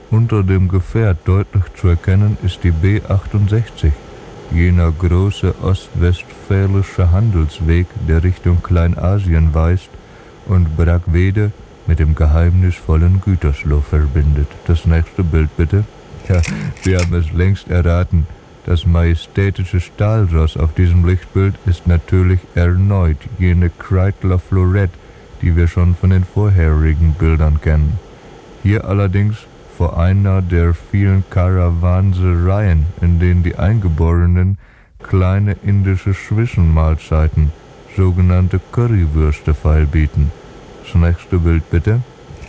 Unter dem Gefährt deutlich zu erkennen ist die B68, jener große ostwestfälische Handelsweg, der Richtung Kleinasien weist und Brackwede mit dem geheimnisvollen Gütersloh verbindet. Das nächste Bild bitte. Ja, Sie haben es längst erraten. Das majestätische Stahlross auf diesem Lichtbild ist natürlich erneut jene Kreidler Florette, die wir schon von den vorherigen Bildern kennen. Hier allerdings vor einer der vielen Karawansereien, in denen die Eingeborenen kleine indische Zwischenmahlzeiten, sogenannte Currywürste, feilbieten. Das nächste Bild bitte.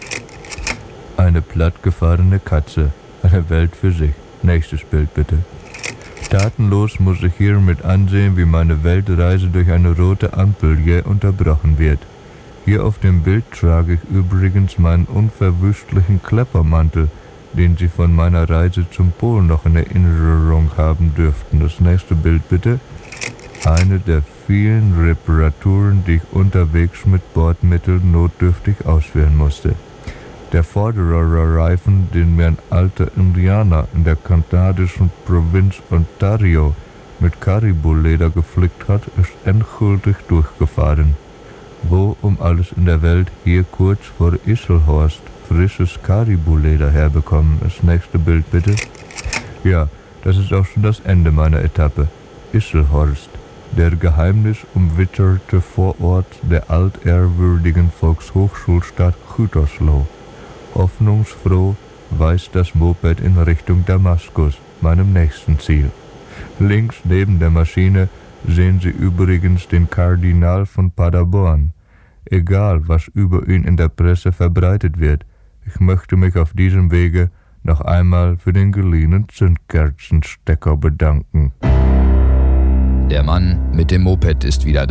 Eine plattgefahrene Katze, eine Welt für sich. Nächstes Bild bitte. Tatenlos muss ich hiermit ansehen, wie meine Weltreise durch eine rote Ampel jäh unterbrochen wird. Hier auf dem Bild trage ich übrigens meinen unverwüstlichen Kleppermantel, den Sie von meiner Reise zum Pol noch in Erinnerung haben dürften. Das nächste Bild bitte. Eine der vielen Reparaturen, die ich unterwegs mit Bordmitteln notdürftig ausführen musste. Der vordere Reifen, den mir ein alter Indianer in der kanadischen Provinz Ontario mit Caribou-Leder geflickt hat, ist endgültig durchgefahren. Wo um alles in der Welt hier kurz vor Isselhorst frisches Caribou-Leder herbekommen? Das nächste Bild bitte. Ja, das ist auch schon das Ende meiner Etappe. Isselhorst, der geheimnisumwitterte Vorort der altehrwürdigen Volkshochschulstadt Gütersloh. Hoffnungsfroh weist das Moped in Richtung Damaskus, meinem nächsten Ziel. Links neben der Maschine sehen Sie übrigens den Kardinal von Paderborn. Egal, was über ihn in der Presse verbreitet wird, ich möchte mich auf diesem Wege noch einmal für den geliehenen Zündkerzenstecker bedanken. Der Mann mit dem Moped ist wieder da.